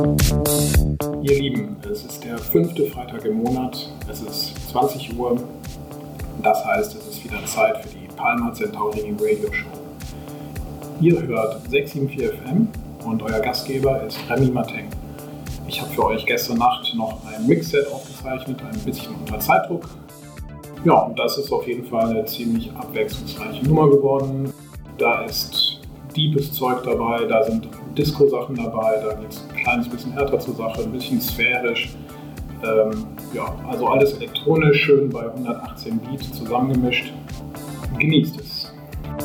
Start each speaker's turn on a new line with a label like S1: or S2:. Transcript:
S1: Ihr Lieben, es ist der 5. Freitag im Monat, es ist 20 Uhr. Das heißt, es ist wieder Zeit für die Palmer Centauri Radio Show. Ihr hört 674 FM und euer Gastgeber ist Remy Mateng. Ich habe für euch gestern Nacht noch ein Mixset aufgezeichnet, ein bisschen unter Zeitdruck. Ja, und das ist auf jeden Fall eine ziemlich abwechslungsreiche Nummer geworden. Da ist deepes Zeug dabei, da sind Disco-Sachen dabei, da geht es ein kleines bisschen härter zur Sache, ein bisschen sphärisch. Also alles elektronisch, schön bei 118 Beat zusammengemischt. Genießt es!